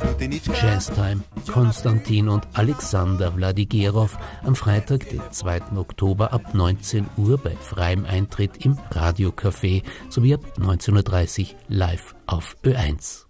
Jazztime, Konstantin und Alexander Wladigerov am Freitag, den 2. Oktober ab 19 Uhr bei freiem Eintritt im Radiocafé sowie ab 19.30 Uhr live auf Ö1.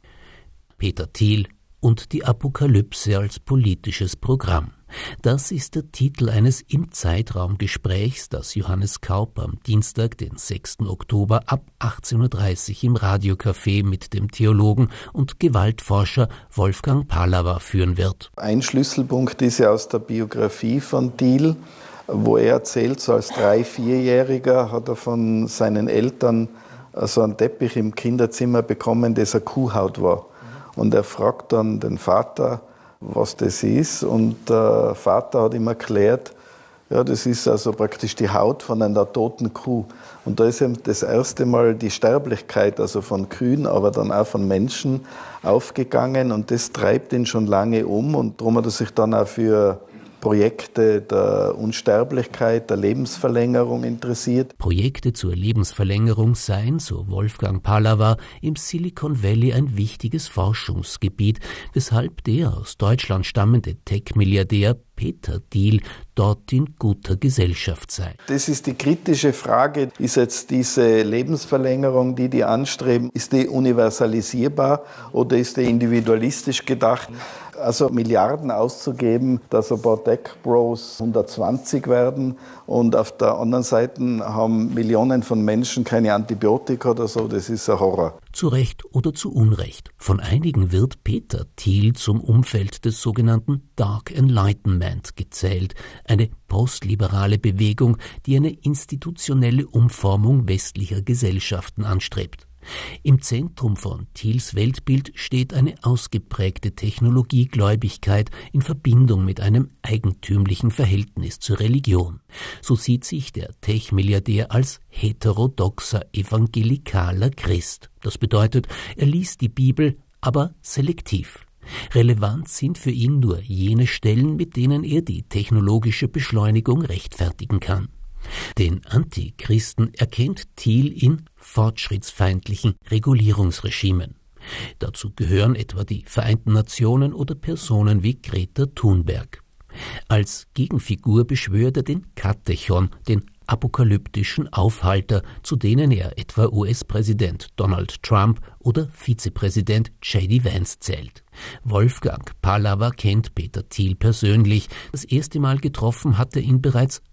Peter Thiel und die Apokalypse als politisches Programm. Das ist der Titel eines im Zeitraum Gesprächs, das Johannes Kaup am Dienstag, den 6. Oktober ab 18.30 Uhr im Radiocafé mit dem Theologen und Gewaltforscher Wolfgang Pallava führen wird. Ein Schlüsselpunkt ist ja aus der Biografie von Thiel, wo er erzählt, so als 3-, 4-Jähriger hat er von seinen Eltern so einen Teppich im Kinderzimmer bekommen, das eine Kuhhaut war. Und er fragt dann den Vater, was das ist. Und der Vater hat ihm erklärt, ja, das ist also praktisch die Haut von einer toten Kuh. Und da ist ihm das erste Mal die Sterblichkeit, also von Kühen, aber dann auch von Menschen aufgegangen. Und das treibt ihn schon lange um. Und darum hat er sich dann auch für Projekte der Unsterblichkeit, der Lebensverlängerung interessiert. Projekte zur Lebensverlängerung seien, so Wolfgang Pallava, im Silicon Valley ein wichtiges Forschungsgebiet, weshalb der aus Deutschland stammende Tech-Milliardär Peter Thiel dort in guter Gesellschaft sei. Das ist die kritische Frage. Ist jetzt diese Lebensverlängerung, die anstreben, ist die universalisierbar oder ist die individualistisch gedacht? Also Milliarden auszugeben, dass ein paar Tech-Bros 120 werden und auf der anderen Seite haben Millionen von Menschen keine Antibiotika oder so, das ist ein Horror. Zu Recht oder zu Unrecht. Von einigen wird Peter Thiel zum Umfeld des sogenannten Dark Enlightenment gezählt, eine postliberale Bewegung, die eine institutionelle Umformung westlicher Gesellschaften anstrebt. Im Zentrum von Thiels Weltbild steht eine ausgeprägte Technologiegläubigkeit in Verbindung mit einem eigentümlichen Verhältnis zur Religion. So sieht sich der Tech-Milliardär als heterodoxer evangelikaler Christ. Das bedeutet, er liest die Bibel, aber selektiv. Relevant sind für ihn nur jene Stellen, mit denen er die technologische Beschleunigung rechtfertigen kann. Den Antichristen erkennt Thiel in fortschrittsfeindlichen Regulierungsregimen. Dazu gehören etwa die Vereinten Nationen oder Personen wie Greta Thunberg. Als Gegenfigur beschwört er den Katechon, den apokalyptischen Aufhalter, zu denen er etwa US-Präsident Donald Trump oder Vizepräsident J.D. Vance zählt. Wolfgang Pallava kennt Peter Thiel persönlich. Das erste Mal getroffen hat er ihn bereits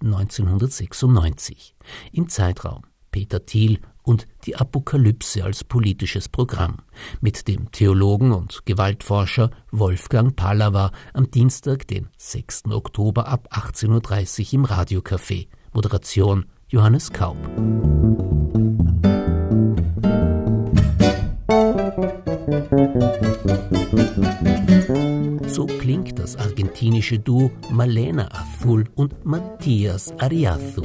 1996. Im Zeitraum Peter Thiel und die Apokalypse als politisches Programm mit dem Theologen und Gewaltforscher Wolfgang Pallava am Dienstag, den 6. Oktober ab 18.30 Uhr im Radiocafé. Moderation Johannes Kaup. So klingt das argentinische Duo Malena Azul und Matías Arriazu.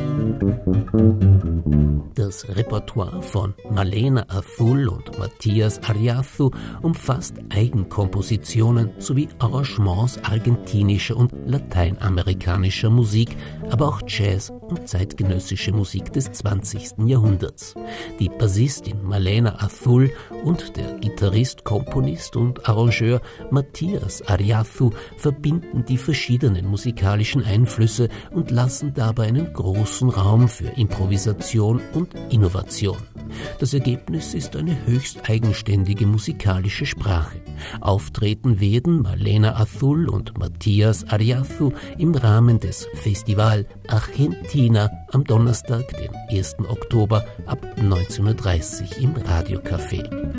Das Repertoire von Malena Azul und Matías Arriazu umfasst Eigenkompositionen sowie Arrangements argentinischer und lateinamerikanischer Musik, aber auch Jazz und zeitgenössische Musik des 20. Jahrhunderts. Die Bassistin Malena Azul und der Gitarrist, Komponist und Arrangeur Matías Arriazu verbinden die verschiedenen musikalischen Einflüsse und lassen dabei einen großen Raum für Improvisation und Innovation. Das Ergebnis ist eine höchst eigenständige musikalische Sprache. Auftreten werden Malena Azul und Matías Arriazu im Rahmen des Festival Argentina am Donnerstag, den 1. Oktober ab 19.30 Uhr im Radiocafé.